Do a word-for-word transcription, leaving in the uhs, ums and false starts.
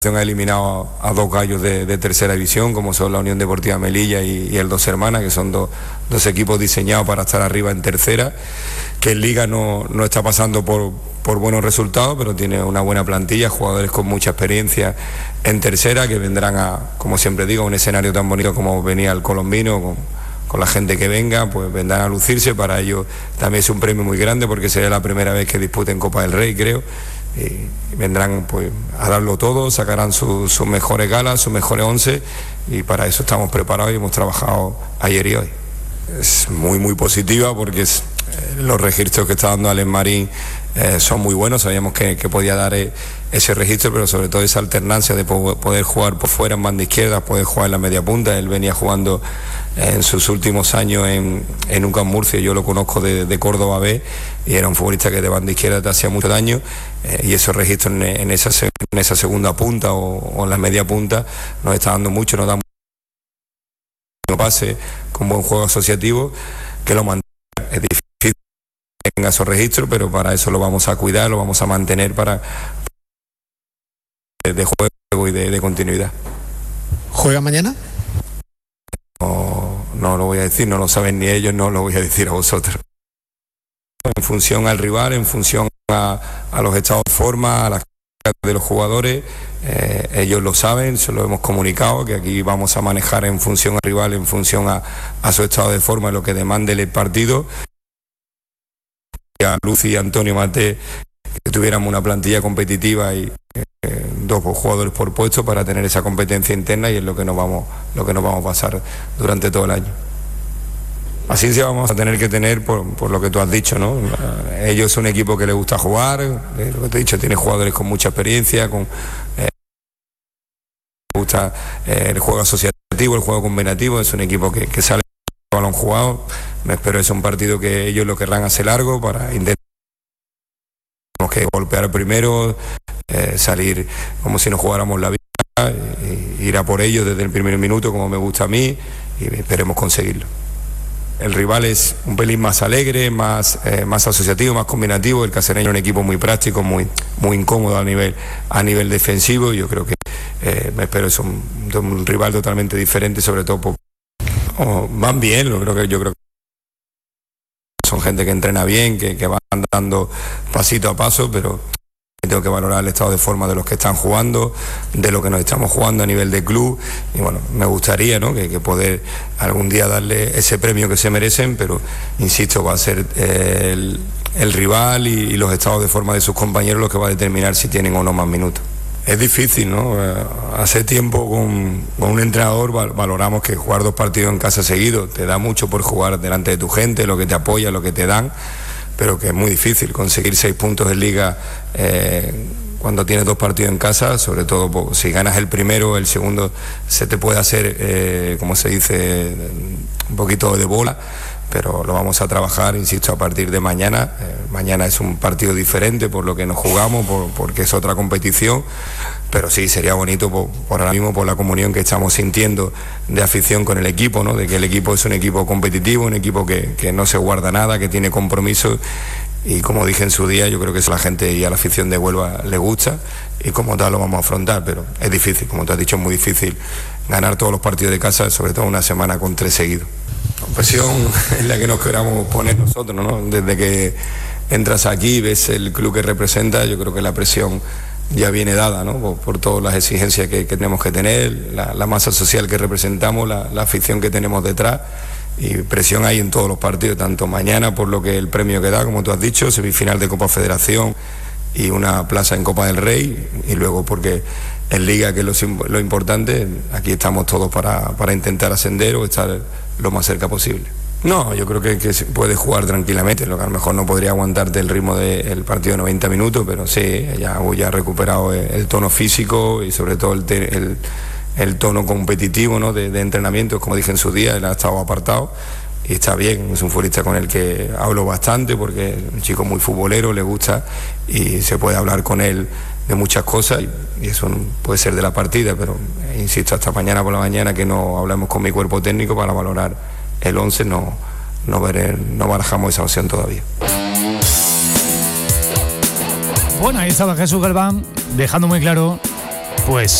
Ha eliminado a, a dos gallos de, de tercera división, como son la Unión Deportiva Melilla y, y el Dos Hermanas, que son dos, dos equipos diseñados para estar arriba en tercera, que en Liga no, no está pasando por, por buenos resultados, pero tiene una buena plantilla, jugadores con mucha experiencia en tercera, que vendrán a, como siempre digo, a un escenario tan bonito como venía el Colombino, con, con la gente que venga, pues vendrán a lucirse. Para ellos también es un premio muy grande, porque sería la primera vez que disputen Copa del Rey, creo. Y vendrán pues a darlo todo, sacarán sus su mejores galas, sus mejores once, y para eso estamos preparados y hemos trabajado ayer y hoy. Es muy muy positiva, porque es, eh, los registros que está dando Alex Marín eh, son muy buenos. Sabíamos que, que podía dar eh, ese registro, pero sobre todo esa alternancia de po poder jugar por fuera en banda izquierda, poder jugar en la media punta. Él venía jugando en sus últimos años en, en UCAM Murcia, yo lo conozco de, de Córdoba B, y era un futbolista que de banda izquierda te hacía mucho daño, eh, y esos registros en, en, esa, en esa segunda punta o, o en la media punta nos está dando mucho, nos da mucho pase con buen juego asociativo, que lo mantenga. Es difícil que tenga esos registros, pero para eso lo vamos a cuidar, lo vamos a mantener para de, de juego y de, de continuidad. ¿Juega mañana? No, no lo voy a decir, no lo saben ni ellos, no lo voy a decir a vosotros. En función al rival, en función a, a los estados de forma, a las cargas de los jugadores, eh, ellos lo saben, se lo hemos comunicado, que aquí vamos a manejar en función al rival, en función a, a su estado de forma, lo que demande el partido. A Lucy y Antonio Mate, que tuviéramos una plantilla competitiva y eh, dos jugadores por puesto para tener esa competencia interna, y es lo que nos vamos, lo que nos vamos a pasar durante todo el año. Así se vamos a tener que tener por, por lo que tú has dicho, ¿no? Ellos son un equipo que les gusta jugar, eh, lo que te he dicho, tiene jugadores con mucha experiencia, con eh, les gusta eh, el juego asociativo, el juego combinativo. Es un equipo que, que sale con el balón jugado. Me espero es un partido que ellos lo querrán hacer largo para intentar que golpear primero, eh, salir como si nos jugáramos la vida, eh, ir a por ellos desde el primer minuto, como me gusta a mí, y esperemos conseguirlo. El rival es un pelín más alegre, más, eh, más asociativo, más combinativo. El Cacereño es un equipo muy práctico, muy, muy incómodo a nivel, a nivel defensivo. Yo creo que eh, me espero es un, un rival totalmente diferente, sobre todo por, oh, van bien, yo creo que yo creo que son gente que entrena bien, que, que van dando pasito a paso, pero tengo que valorar el estado de forma de los que están jugando, de lo que nos estamos jugando a nivel de club, y bueno, me gustaría, ¿no?, que, que poder algún día darle ese premio que se merecen, pero insisto, va a ser eh, el, el rival y, y los estados de forma de sus compañeros los que va a determinar si tienen o no más minutos. Es difícil, ¿no? Hace tiempo con, con un entrenador valoramos que jugar dos partidos en casa seguidos te da mucho por jugar delante de tu gente, lo que te apoya, lo que te dan, pero que es muy difícil conseguir seis puntos en Liga eh, cuando tienes dos partidos en casa, sobre todo pues, si ganas el primero, el segundo se te puede hacer, eh, como se dice, un poquito de bola, pero lo vamos a trabajar, insisto, a partir de mañana. Eh, mañana es un partido diferente por lo que nos jugamos, por, porque es otra competición, pero sí, sería bonito por, por ahora mismo, por la comunión que estamos sintiendo de afición con el equipo, ¿no?, de que el equipo es un equipo competitivo, un equipo que, que no se guarda nada, que tiene compromiso, y como dije en su día, yo creo que eso a la gente y a la afición de Huelva le gusta, y como tal lo vamos a afrontar, pero es difícil, como te has dicho, es muy difícil ganar todos los partidos de casa, sobre todo una semana con tres seguidos. La presión es la que nos queramos poner nosotros, ¿no? Desde que entras aquí y ves el club que representa, yo creo que la presión ya viene dada, ¿no?, por, por todas las exigencias que, que tenemos que tener, la, la masa social que representamos, la, la afición que tenemos detrás, y presión hay en todos los partidos, tanto mañana por lo que el premio que da, como tú has dicho, semifinal de Copa Federación y una plaza en Copa del Rey, y luego porque en Liga, que es lo, lo importante, aquí estamos todos para, para intentar ascender o estar lo más cerca posible. No, yo creo que, que se puede jugar tranquilamente, lo que a lo mejor no podría aguantarte el ritmo del partido de noventa minutos, pero sí, ya, ya ha recuperado el, el tono físico y sobre todo el, te, el, el tono competitivo, ¿no?, de, de entrenamiento. Como dije en su día, él ha estado apartado y está bien, es un futbolista con el que hablo bastante porque es un chico muy futbolero, le gusta y se puede hablar con él de muchas cosas, y eso puede ser de la partida, pero eh, insisto, hasta mañana por la mañana que no hablamos con mi cuerpo técnico para valorar el once, no, no, veré, no barajamos esa opción todavía. Bueno, ahí estaba Jesús Galván dejando muy claro Pues